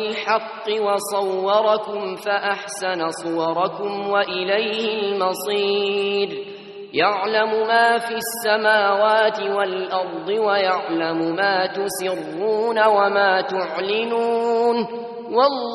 الحق وصوركم فأحسن صوركم وإليه المصير يعلم ما في السماوات والأرض ويعلم ما تسرون وما تعلنون والله